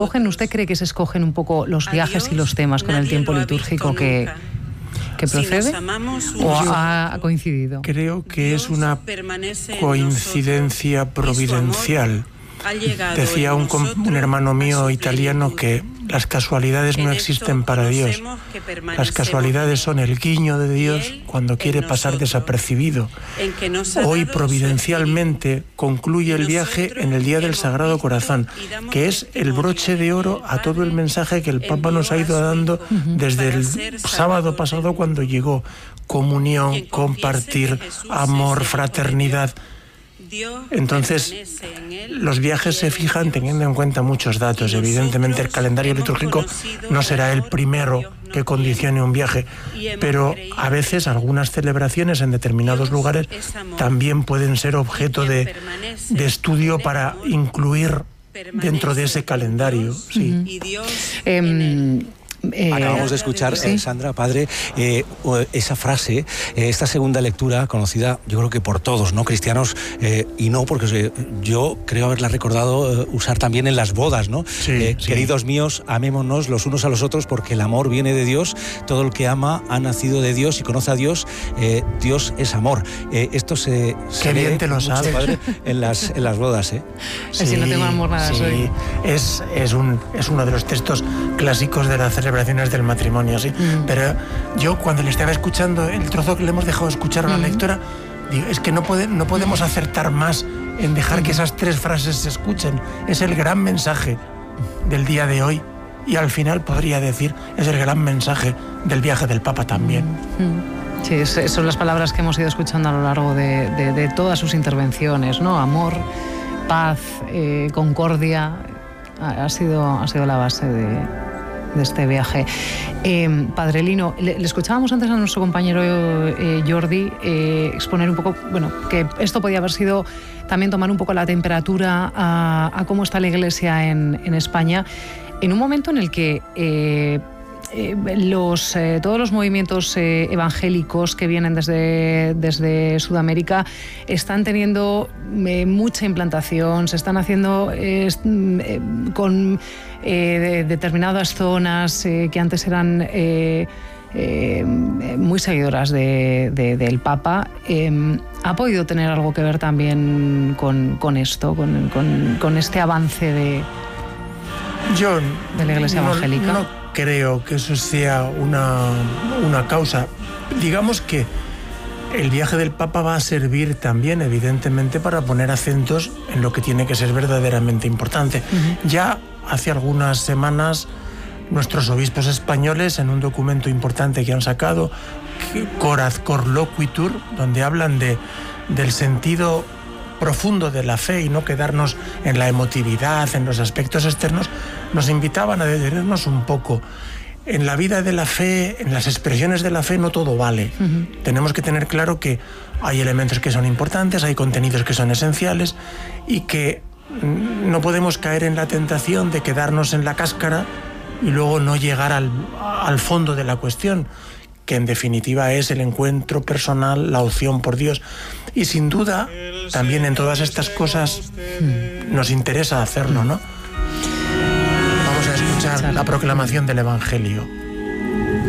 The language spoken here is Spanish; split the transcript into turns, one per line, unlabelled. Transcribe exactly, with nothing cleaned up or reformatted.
¿Usted cree que se escogen un poco los viajes y los temas con el tiempo litúrgico que, que procede? ¿O ha, ha coincidido?
Creo que es una coincidencia providencial. Decía un, un hermano mío italiano que las casualidades no existen para Dios. Las casualidades son el guiño de Dios cuando quiere pasar desapercibido. Hoy providencialmente concluye el viaje en el Día del Sagrado Corazón, que es el broche de oro a todo el mensaje que el Papa nos ha ido dando desde el sábado pasado cuando llegó. Comunión, compartir, amor, fraternidad. Entonces, los viajes se fijan teniendo en cuenta muchos datos. Evidentemente, el calendario litúrgico no será el primero que condicione un viaje, pero a veces algunas celebraciones en determinados lugares también pueden ser objeto de, de estudio para incluir dentro de ese calendario. Sí.
Eh,
Eh, Acabamos de escuchar, ¿sí? eh, Sandra, padre, eh, esa frase, eh, esta segunda lectura conocida, yo creo que por todos, ¿no? Cristianos, eh, y no, porque eh, yo creo haberla recordado eh, usar también en las bodas, ¿no?
Sí,
eh,
sí.
Queridos míos, amémonos los unos a los otros porque el amor viene de Dios. Todo el que ama ha nacido de Dios y conoce a Dios. Eh, Dios es amor. Eh, esto se, se
Qué bien
ve
te lo
mucho,
sabes.
padre, en las, en las bodas, ¿eh?
Sí, si no tengo amor, nada
sí.
soy.
Es, es, un, es uno de los textos clásicos de las celebraciones del matrimonio, sí. Mm. Pero yo cuando le estaba escuchando el trozo que le hemos dejado escuchar a la mm. lectora, digo, es que no, puede, no podemos acertar más en dejar mm. que esas tres frases se escuchen. Es el gran mensaje del día de hoy y al final podría decir, es el gran mensaje del viaje del Papa también.
Mm. Sí, son las palabras que hemos ido escuchando a lo largo de, de, de todas sus intervenciones, ¿no? Amor, paz, eh, concordia, ha, ha, sido, ha sido la base de... de este viaje. Eh, Padre Lino, le, le escuchábamos antes a nuestro compañero eh, Jordi eh, exponer un poco, bueno, que esto podía haber sido también tomar un poco la temperatura a, a cómo está la Iglesia en, en España, en un momento en el que eh, eh, los, eh, todos los movimientos eh, evangélicos que vienen desde, desde Sudamérica están teniendo eh, mucha implantación, se están haciendo eh, eh, con eh, de determinadas zonas eh, que antes eran eh, eh, muy seguidoras de, de, del Papa. Eh, ¿Ha podido tener algo que ver también con, con esto, con, con, con este avance de,
Yo
de la Iglesia
no,
evangélica?
No creo que eso sea una, una causa. Digamos que el viaje del Papa va a servir también, evidentemente, para poner acentos en lo que tiene que ser verdaderamente importante. Uh-huh. Ya hace algunas semanas, nuestros obispos españoles, en un documento importante que han sacado, Coraz Cor Loquitur, donde hablan de, del sentido profundo de la fe y no quedarnos en la emotividad, en los aspectos externos, nos invitaban a detenernos un poco. En la vida de la fe, en las expresiones de la fe, no todo vale. Uh-huh. Tenemos que tener claro que hay elementos que son importantes, hay contenidos que son esenciales y que no podemos caer en la tentación de quedarnos en la cáscara y luego no llegar al, al fondo de la cuestión, que en definitiva es el encuentro personal, la opción por Dios. Y sin duda, también en todas estas cosas nos interesa hacerlo, ¿no? Vamos a escuchar la proclamación del Evangelio.